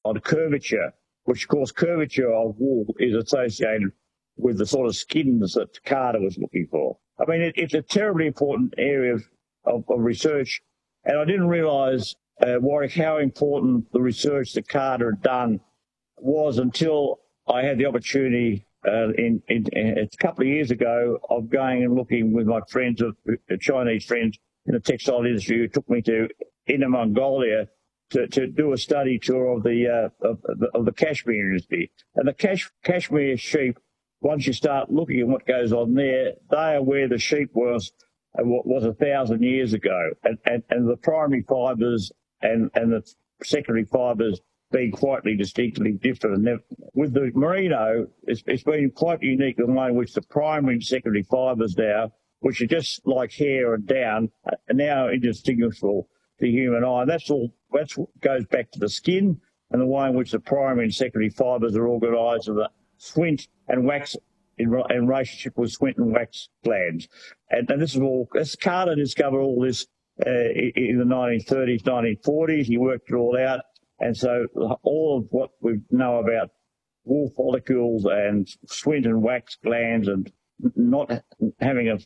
on curvature, which of course curvature of wool is associated with the sort of skins that Carter was looking for. I mean, it's a terribly important area of research, and I didn't realise, Warwick, how important the research that Carter had done was until I had the opportunity a couple of years ago of going and looking with my friends, Chinese friends in the textile industry, who took me to Inner Mongolia to do a study tour of the cashmere industry. And the cashmere sheep, once you start looking at what goes on there, they are where the sheep was 1,000 years ago, and the primary fibres and the secondary fibres being quite distinctly different. And with the merino, it's been quite unique, the way in which the primary and secondary fibres now, which are just like hair and down, are now indistinguishable to the human eye. And that's what goes back to the skin and the way in which the primary and secondary fibres are organised, of the squint and wax in relationship with squint and wax glands. And this is all, as Carter discovered all this in the 1930s, 1940s, he worked it all out. And so all of what we know about wool follicles and squint and wax glands, and not having a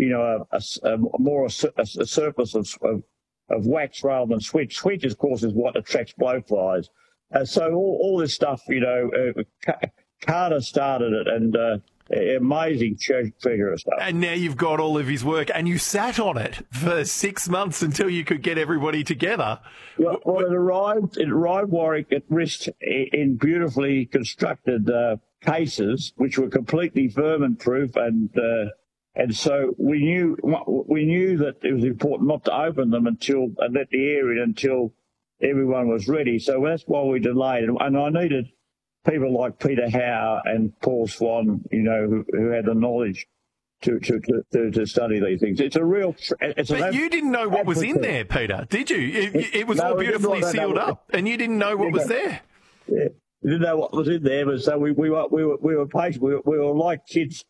surplus of wax rather than squint. Squint, of course, is what attracts blowflies. So all this stuff, Carter started it, and amazing treasure of stuff. And now you've got all of his work, and you sat on it for 6 months until you could get everybody together. Well, it arrived, Warwick, at Rist in beautifully constructed cases, which were completely vermin-proof, and so we knew that it was important not to open them and let the air in until everyone was ready. So that's why we delayed. And I needed people like Peter Howe and Paul Swan, who had the knowledge to study these things. It's a real. But you didn't know what was in there, Peter, did you? It was all beautifully sealed up, and you didn't know what was there. Yeah, we didn't know what was in there, but so we were patient. We were like kids